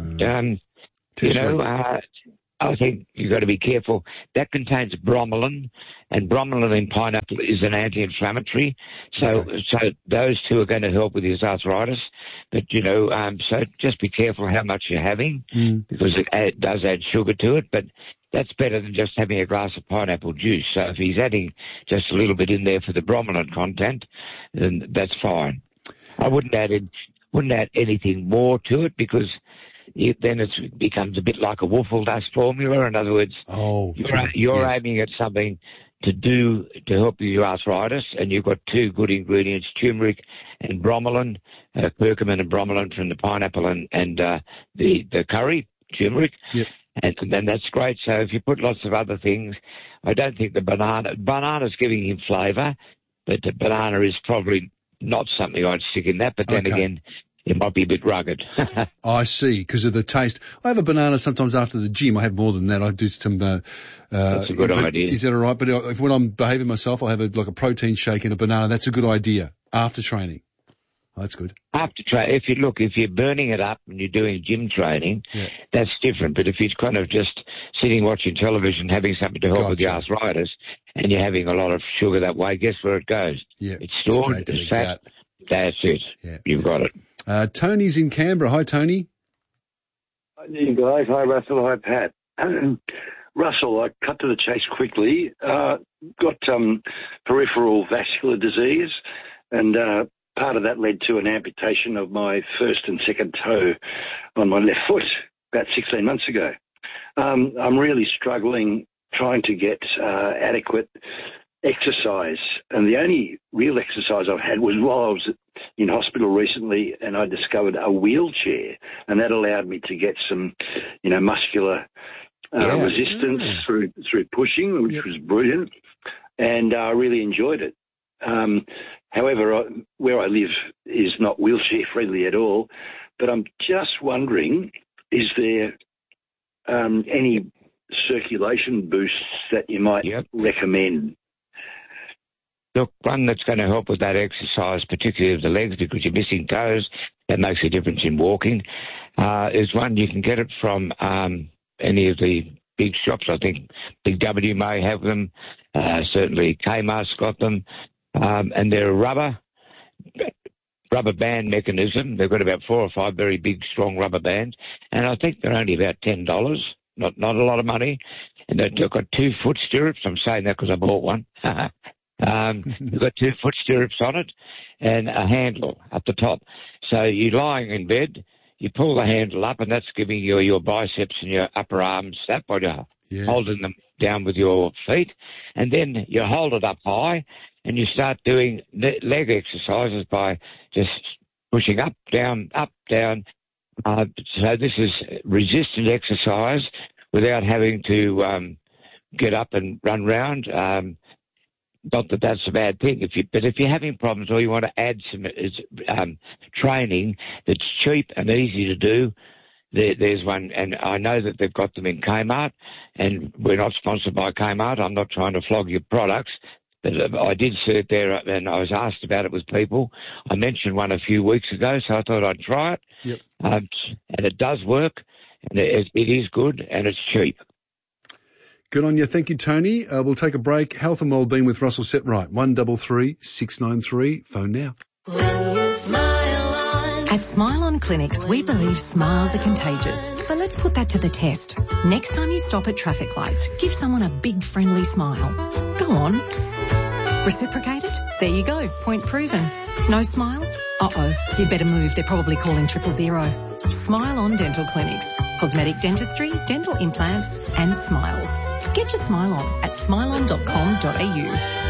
Speaker 29: I think you've got to be careful. That contains bromelain, and bromelain in pineapple is an anti-inflammatory. So those two are going to help with his arthritis. But so just be careful how much you're having because it does add sugar to it. But that's better than just having a glass of pineapple juice. So if he's adding just a little bit in there for the bromelain content, then that's fine. I wouldn't add anything more to it because then it becomes a bit like a waffle dust formula. In other words, you're aiming at something to help with your arthritis, and you've got two good ingredients, turmeric and bromelain, curcumin and bromelain from the pineapple and the curry, turmeric.
Speaker 1: Yep.
Speaker 29: And then that's great. So if you put lots of other things, I don't think banana's giving him flavour, but the banana is probably not something I'd stick in that. But then again, it might be a bit rugged.
Speaker 1: I see, because of the taste. I have a banana sometimes after the gym. I have more than that. I do some...
Speaker 29: that's a good idea.
Speaker 1: Is that all right? But when I'm behaving myself, I'll have a protein shake and a banana. That's a good idea after training. Oh, that's good.
Speaker 29: After training, if you're burning it up and you're doing gym training, that's different. But if you're kind of just sitting watching television, having something to help with the arthritis, and you're having a lot of sugar that way, guess where it goes?
Speaker 1: Yeah,
Speaker 29: it's stored, it's fat. That's it.
Speaker 1: Yeah.
Speaker 29: You've got it.
Speaker 1: Tony's in Canberra. Hi, Tony.
Speaker 3: Hi, you guys. Hi, Russell. Hi, Pat. Russell, I cut to the chase quickly. Got peripheral vascular disease, and part of that led to an amputation of my first and second toe on my left foot about 16 months ago. I'm really struggling trying to get adequate exercise, and the only real exercise I've had was while I was in hospital recently, and I discovered a wheelchair, and that allowed me to get some, muscular resistance through pushing, which was brilliant, and I really enjoyed it. However, where I live is not wheelchair friendly at all, but I'm just wondering, is there any circulation boosts that you might recommend?
Speaker 29: Look, one that's going to help with that exercise, particularly of the legs, because you're missing toes, that makes a difference in walking, is one you can get it from any of the big shops. I think Big W may have them. Certainly Kmart's got them. And they're a rubber band mechanism. They've got about 4 or 5 very big, strong rubber bands. And I think they're only about $10, not a lot of money. And they've got 2 foot stirrups. I'm saying that because I bought one. You've got 2 foot stirrups on it and a handle at the top. So you're lying in bed, you pull the handle up, and that's giving you your biceps and your upper arms that while you're holding them down with your feet. And then you hold it up high and you start doing leg exercises by just pushing up, down, up, down. So this is resistant exercise without having to get up and run round. Not that that's a bad thing. But if you're having problems or you want to add some training that's cheap and easy to do, there's one. And I know that they've got them in Kmart, and we're not sponsored by Kmart. I'm not trying to flog your products. But I did see it there, and I was asked about it with people. I mentioned one a few weeks ago, so I thought I'd try it.
Speaker 1: Yep.
Speaker 29: And it does work, and it is good, and it's cheap.
Speaker 1: Good on you. Thank you, Tony. We'll take a break. Health and Wellbeing with Russell Setright. 133 693. Phone now.
Speaker 5: At Smile On Clinics, we believe smiles are contagious. But let's put that to the test. Next time you stop at traffic lights, give someone a big friendly smile. Go on. Reciprocated? There you go. Point proven. No smile? Uh-oh. You'd better move. They're probably calling 000. Smile On Dental Clinics. Cosmetic dentistry, dental implants and smiles. Get your smile on at smileon.com.au.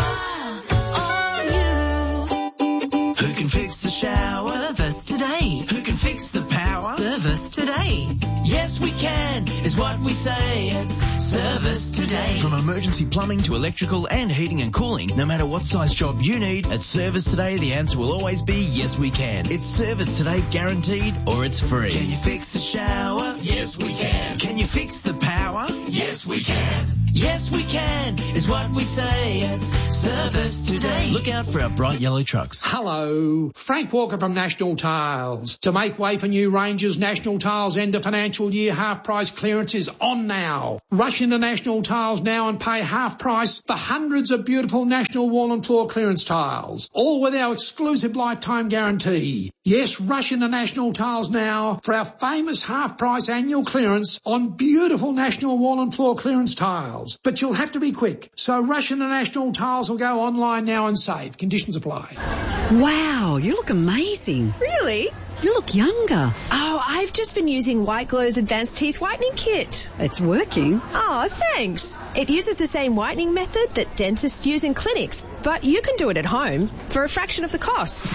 Speaker 6: Who can fix the shower?
Speaker 25: Service today.
Speaker 6: Who can fix the power?
Speaker 25: Service today.
Speaker 6: Yes, we can, is what we say at Service Today.
Speaker 7: From emergency plumbing to electrical and heating and cooling, no matter what size job you need, at Service Today the answer will always be yes we can. It's Service Today guaranteed or it's free.
Speaker 6: Can you fix the shower? Yes, we can. Can you fix the power? Yes, we can. Yes, we can, is what we say at Service Today.
Speaker 7: Look out for our bright yellow trucks.
Speaker 8: Hello, Frank Walker from National Tiles. To make way for new ranges, National Tiles end of financial year half price clearance is on now. Rush into National Tiles now and pay half price for hundreds of beautiful National Wall and Floor clearance tiles, all with our exclusive lifetime guarantee. Yes, rush into National Tiles now for our famous half price annual clearance on beautiful National Wall and Floor clearance tiles. But you'll have to be quick, so rush into National Tiles or go online now and save. Conditions apply.
Speaker 9: Wow, you look amazing.
Speaker 10: Really?
Speaker 9: You look younger.
Speaker 10: Oh, I've just been using White Glow's Advanced Teeth Whitening Kit.
Speaker 9: It's working.
Speaker 10: Oh, thanks. It uses the same whitening method that dentists use in clinics, but you can do it at home for a fraction of the cost.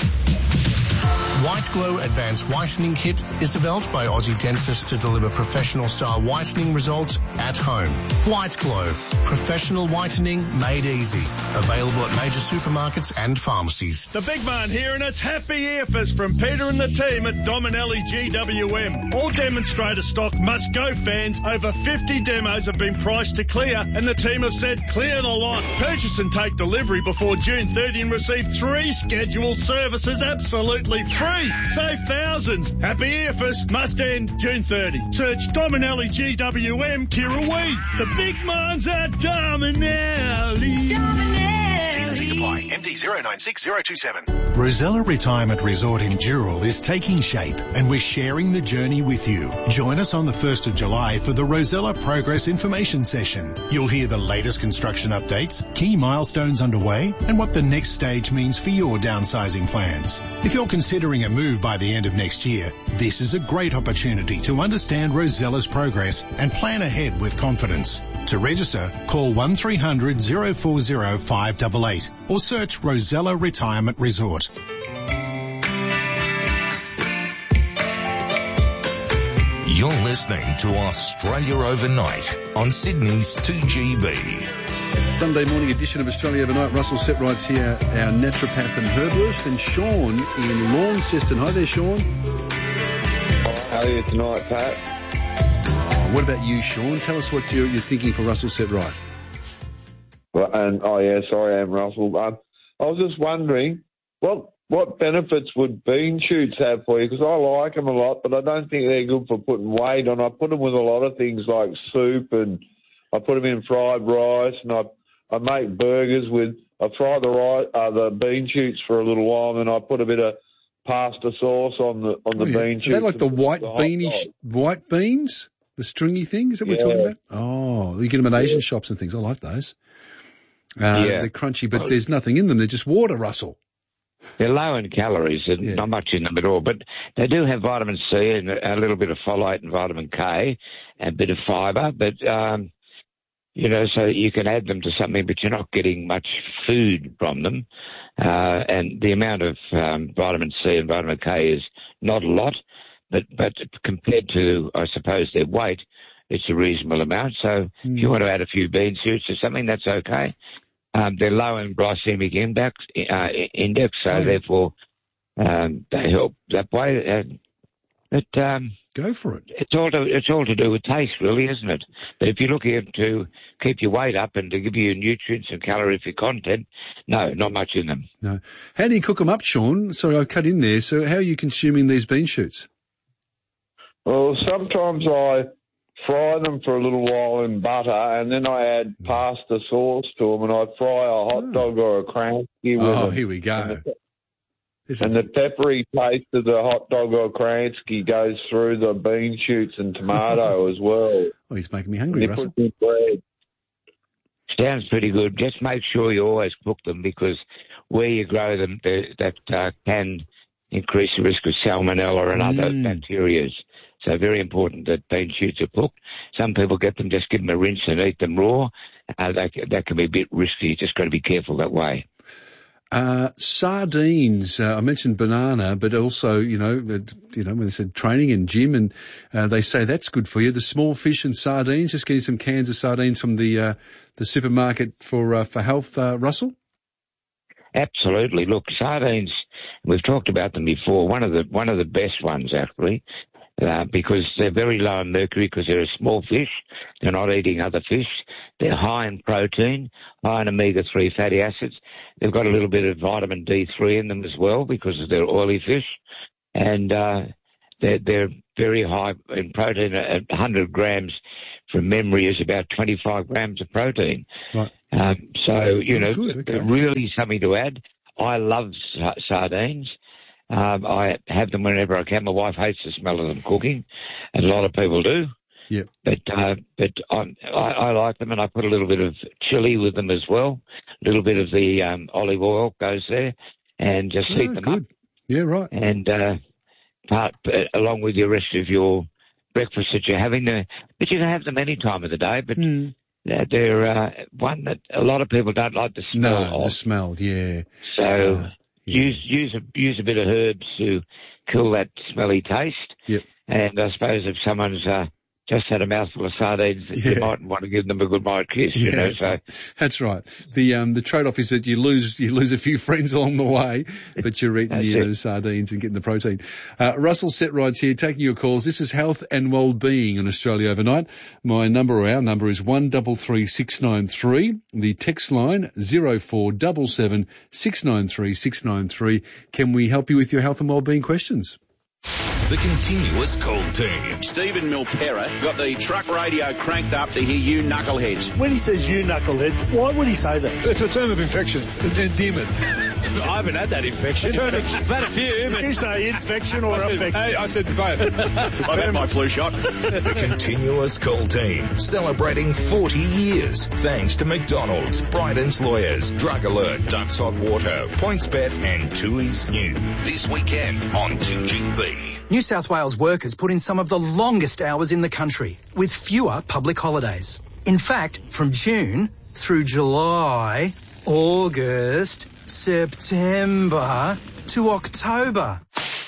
Speaker 11: White Glow Advanced Whitening Kit is developed by Aussie dentists to deliver professional-style whitening results at home. White Glow, professional whitening made easy. Available at major supermarkets and pharmacies.
Speaker 22: The big man here, and it's happy earfers from Peter and the team at Dominelli GWM. All demonstrator stock must go, fans. Over 50 demos have been priced to clear, and the team have said clear the lot. Purchase and take delivery before June 30 and receive 3 scheduled services absolutely free. Save thousands. Happy earfers must end June 30. Search Dominelli GWM Kirrawee. The big man's at Dominelli.
Speaker 23: T's and C's apply. MD 096027.
Speaker 12: Rosella Retirement Resort in Dural is taking shape and we're sharing the journey with you. Join us on the 1st of July for the Rosella Progress Information Session. You'll hear the latest construction updates, key milestones underway, and what the next stage means for your downsizing plans. If you're considering a move by the end of next year, this is a great opportunity to understand Rosella's progress and plan ahead with confidence. To register, call 1300 040 588 or search Rosella Retirement Resort.
Speaker 15: You're listening to Australia Overnight on Sydney's 2GB.
Speaker 1: Sunday morning edition of Australia Overnight. Russell Setrights here, our naturopath and herbalist, and Sean in Launceston. Hi there, Sean.
Speaker 13: How are you tonight, Pat?
Speaker 1: What about you, Sean? Tell us what you're thinking for Russell Setright.
Speaker 13: Well, sorry, I am Russell. I was just wondering, what benefits would bean shoots have for you? Because I like them a lot, but I don't think they're good for putting weight on. I put them with a lot of things like soup, and I put them in fried rice, and I make burgers with. I fry the bean shoots for a little while, and I put a bit of pasta sauce on the bean shoots.
Speaker 1: Is that like the white beans, the stringy thing? Is that what you're talking about? Oh, you get them at Asian shops and things. I like those. They're crunchy, but there's nothing in them. They're just water, Russell.
Speaker 29: They're low in calories and not much in them at all, but they do have vitamin C and a little bit of folate and vitamin K and a bit of fibre, but, so you can add them to something, but you're not getting much food from them. And the amount of vitamin C and vitamin K is not a lot, but compared to, I suppose, their weight, it's a reasonable amount. So if you want to add a few bean shoots or something, that's okay. They're low in glycemic index, so therefore they help that way.
Speaker 1: Go for it.
Speaker 29: It's all to do with taste, really, isn't it? But if you're looking to keep your weight up and to give you nutrients and calorific content, no, not much in them.
Speaker 1: No. How do you cook them up, Sean? Sorry, I cut in there. So how are you consuming these bean shoots?
Speaker 13: Well, sometimes I fry them for a little while in butter, and then I add pasta sauce to them, and I fry a hot dog or a Kransky with them.
Speaker 1: Oh, here we go.
Speaker 13: And the peppery taste of the hot dog or Kransky goes through the bean shoots and tomato as well.
Speaker 1: Oh, he's making me hungry, Russell.
Speaker 13: Put in bread.
Speaker 29: Sounds pretty good. Just make sure you always cook them, because where you grow them, that can increase the risk of salmonella and other bacteria. So very important that bean shoots are cooked. Some people get them, just give them a rinse and eat them raw. That can be a bit risky. You just got to be careful that way.
Speaker 1: Sardines, I mentioned banana, but also, when they said training and gym, and they say that's good for you. The small fish and sardines, just getting some cans of sardines from the supermarket for health, Russell?
Speaker 29: Absolutely. Look, sardines, we've talked about them before. One of the best ones, actually, because they're very low in mercury, because they're a small fish. They're not eating other fish. They're high in protein, high in omega-3 fatty acids. They've got a little bit of vitamin D3 in them as well, because they're oily fish. And they're very high in protein. 100 grams from memory is about 25 grams of protein.
Speaker 1: Right.
Speaker 29: They're really something to add. I love sardines. I have them whenever I can. My wife hates the smell of them cooking, and a lot of people do.
Speaker 1: Yeah.
Speaker 29: But I like them, and I put a little bit of chili with them as well. A little bit of the olive oil goes there, and just heat them up.
Speaker 1: Yeah, right.
Speaker 29: And along with the rest of your breakfast that you're having there. But you can have them any time of the day, but they're one that a lot of people don't like the smell of.
Speaker 1: No, the smell, yeah.
Speaker 29: So use a bit of herbs to kill that smelly taste.
Speaker 1: Yep.
Speaker 29: And I suppose if someone's just had a mouthful of sardines, you might want to give them a good night kiss, So
Speaker 1: that's right. The trade-off is that you lose a few friends along the way, but you're eating the sardines and getting the protein. Russell Setrights here, taking your calls. This is Health and Wellbeing on Australia Overnight. Our number is 133693. The text line 0477 693 693. Can we help you with your health and wellbeing questions?
Speaker 15: The Continuous Call Team.
Speaker 23: Stephen Milpera got the truck radio cranked up to hear you knuckleheads.
Speaker 22: When he says you knuckleheads, why would he say that?
Speaker 4: It's a term of infection. Endearment. I haven't had that infection. I've had a few, but...
Speaker 22: You say infection or affection?
Speaker 4: I said both.
Speaker 23: I've had my flu shot.
Speaker 15: The Continuous Call Team, celebrating 40 years. Thanks to McDonald's, Bryden's Lawyers, Drug Alert, Ducks Hot Water, PointsBet and Tui's New. This weekend on 2GB.
Speaker 14: New South Wales workers put in some of the longest hours in the country, with fewer public holidays. In fact, from June through July, August, September to October.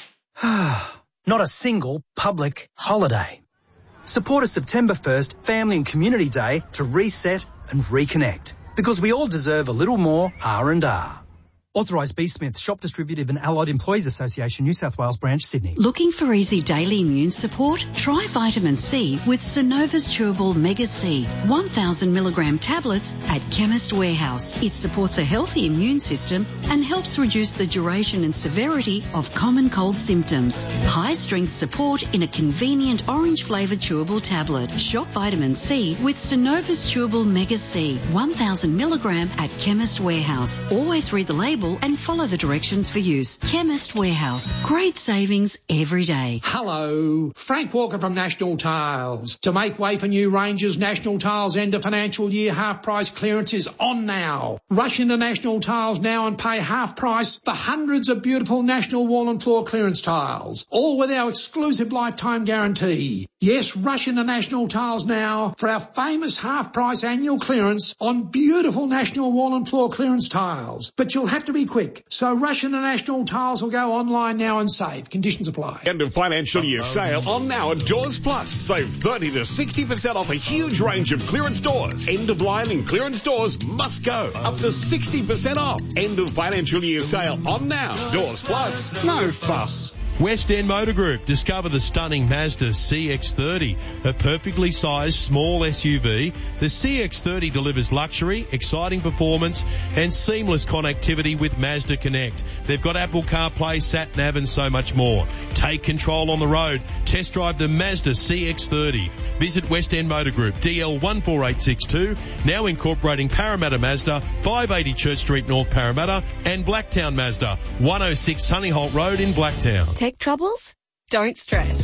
Speaker 14: Not a single public holiday. Support a September 1st Family and Community Day to reset and reconnect, because we all deserve a little more R&R. Authorised B. Smith, Shop Distributive and Allied Employees Association, New South Wales Branch, Sydney.
Speaker 9: Looking for easy daily immune support? Try vitamin C with Synova's Chewable Mega C, 1,000 milligram tablets at Chemist Warehouse. It supports a healthy immune system and helps reduce the duration and severity of common cold symptoms. High strength support in a convenient orange flavoured chewable tablet. Shop vitamin C with Synova's Chewable Mega C, 1,000 milligram at Chemist Warehouse. Always read the label and follow the directions for use. Chemist Warehouse. Great savings every day.
Speaker 8: Hello, Frank Walker from National Tiles. To make way for new ranges, National Tiles end of financial year half price clearance is on now. Rush into National Tiles now and pay half price for hundreds of beautiful National Wall and Floor clearance tiles, all with our exclusive lifetime guarantee. Yes, rush into National Tiles now for our famous half price annual clearance on beautiful National Wall and Floor clearance tiles. But you'll have to be quick, so rush into National Tiles or go online now and save. Conditions apply.
Speaker 16: End of financial year sale on now at Doors Plus. Save 30 to 60% off a huge range of clearance doors. End of line and clearance doors must go. Up to 60% off. End of financial year sale on now. Doors Plus. No fuss.
Speaker 17: West End Motor Group. Discover the stunning Mazda CX-30, a perfectly sized small SUV. The CX-30 delivers luxury, exciting performance and seamless connectivity with Mazda Connect. They've got Apple CarPlay, Sat-Nav and so much more. Take control on the road. Test drive the Mazda CX-30. Visit West End Motor Group, DL 14862, now incorporating Parramatta Mazda, 580 Church Street, North Parramatta, and Blacktown Mazda, 106 Sunnyholt Road in Blacktown.
Speaker 10: Tech troubles? Don't stress.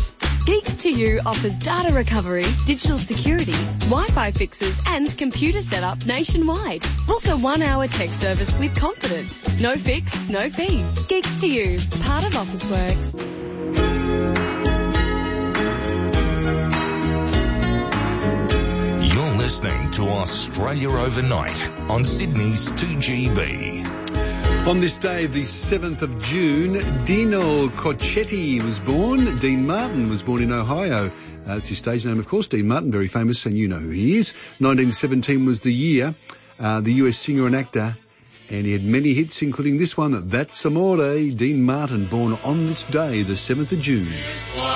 Speaker 2: Geeks to You offers data recovery, digital security, Wi-Fi fixes and computer setup nationwide. Book a 1-hour tech service with confidence. No fix, no fee. Geeks to You, part of Officeworks.
Speaker 15: You're listening to Australia Overnight on Sydney's 2GB.
Speaker 1: On this day, the 7th of June, Dino Cocchetti was born. Dean Martin was born in Ohio. That's his stage name, of course. Dean Martin, very famous, and you know who he is. 1917 was the year. The US singer and actor. And he had many hits, including this one, That's Amore. Dean Martin, born on this day, the 7th of June.